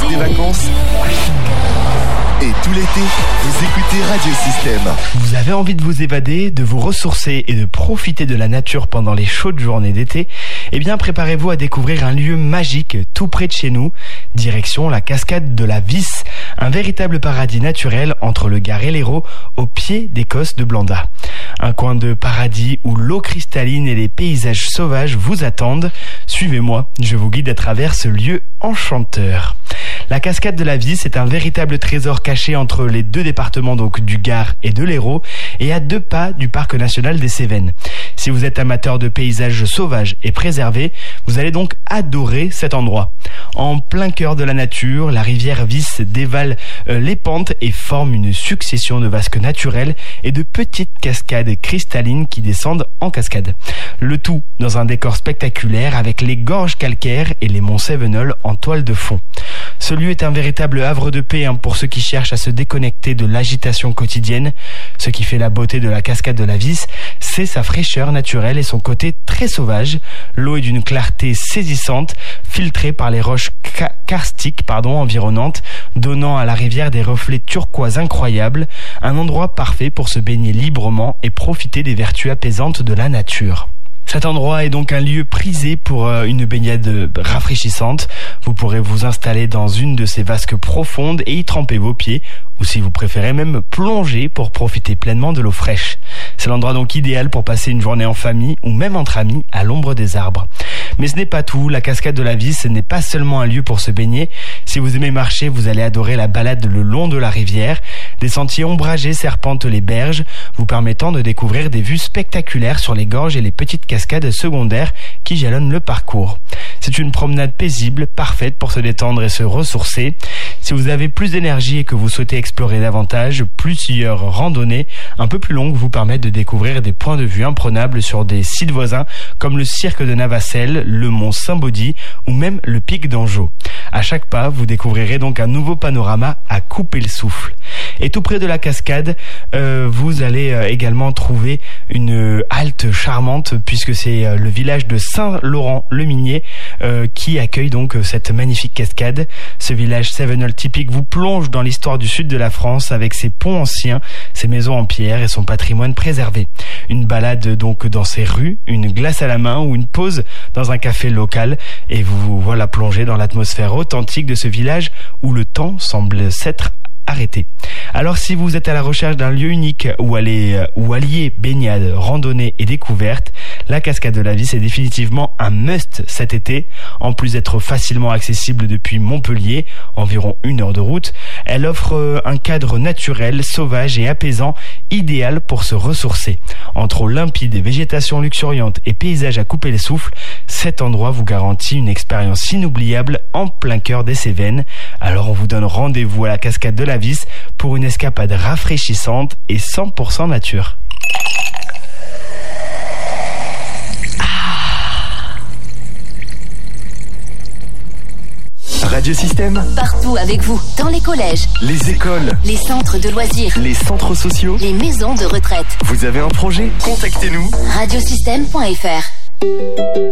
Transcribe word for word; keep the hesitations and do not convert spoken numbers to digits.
des vacances et tout l'été, vous écoutez Radio Système. Vous avez envie de vous évader, de vous ressourcer et de profiter de la nature pendant les chaudes journées d'été? Eh bien, préparez-vous à découvrir un lieu magique tout près de chez nous. Direction la cascade de la Vis, un véritable paradis naturel entre le Gard et l'Hérault, au pied des Cosses de Blanda. Un coin de paradis où l'eau cristalline et les paysages sauvages vous attendent. Suivez-moi, je vous guide à travers ce lieu enchanteur. La cascade de la Vis est un véritable trésor caché entre les deux départements donc du Gard et de l'Hérault et à deux pas du parc national des Cévennes. Si vous êtes amateur de paysages sauvages et préservés, vous allez donc adorer cet endroit. En plein cœur de la nature, la rivière Vis dévale euh, les pentes et forme une succession de vasques naturelles et de petites cascades cristallines qui descendent en cascade. Le tout dans un décor spectaculaire avec les gorges calcaires et les monts Cévenol en toile de fond. Ce lieu est un véritable havre de paix hein, pour ceux qui cherchent à se déconnecter de l'agitation quotidienne. Ce qui fait la beauté de la cascade de la Vis, c'est sa fraîcheur naturelle et son côté très sauvage. L'eau est d'une clarté saisissante, filtrée par les roches ca- karstiques pardon, environnantes, donnant à la rivière des reflets turquoise incroyables. Un endroit parfait pour se baigner librement et profiter des vertus apaisantes de la nature. Cet endroit est donc un lieu prisé pour une baignade rafraîchissante. Vous pourrez vous installer dans une de ces vasques profondes et y tremper vos pieds, ou si vous préférez même plonger pour profiter pleinement de l'eau fraîche. C'est l'endroit donc idéal pour passer une journée en famille ou même entre amis à l'ombre des arbres. Mais ce n'est pas tout, la cascade de la Vis ce n'est pas seulement un lieu pour se baigner. Si vous aimez marcher, vous allez adorer la balade le long de la rivière. Des sentiers ombragés serpentent les berges, vous permettant de découvrir des vues spectaculaires sur les gorges et les petites cascades secondaires qui jalonnent le parcours. C'est une promenade paisible, parfaite pour se détendre et se ressourcer. Si vous avez plus d'énergie et que vous souhaitez explorer davantage, plusieurs randonnées un peu plus longues vous permettent de découvrir des points de vue imprenables sur des sites voisins comme le cirque de Navacelles, le mont Saint-Baudy ou même le pic d'Anjou. À chaque pas, vous découvrirez donc un nouveau panorama à couper le souffle. Et tout près de la cascade, euh, vous allez euh, également trouver une euh, halte charmante puisque c'est euh, le village de Saint-Laurent-le-Minier euh, qui accueille donc euh, cette magnifique cascade. Ce village Cévenol typique vous plonge dans l'histoire du sud de la France avec ses ponts anciens, ses maisons en pierre et son patrimoine préservé. Une balade donc dans ses rues, une glace à la main ou une pause dans un café local et vous vous voilà plongé dans l'atmosphère authentique de ce village où le temps semble s'être arrêté. Alors si vous êtes à la recherche d'un lieu unique où aller où allier baignade, randonnée et découverte, la cascade de la Vis est définitivement un must cet été. En plus d'être facilement accessible depuis Montpellier, environ une heure de route, elle offre un cadre naturel, sauvage et apaisant, idéal pour se ressourcer. Entre eau limpide, végétation luxuriante et paysages à couper le souffle, cet endroit vous garantit une expérience inoubliable en plein cœur des Cévennes. Alors on vous donne rendez-vous à la cascade de la Vis pour une escapade rafraîchissante et cent pour cent nature. Radio Système, partout avec vous, dans les collèges, les écoles, les centres de loisirs, les centres sociaux, les maisons de retraite. Vous avez un projet? Contactez-nous. radiosystème point f r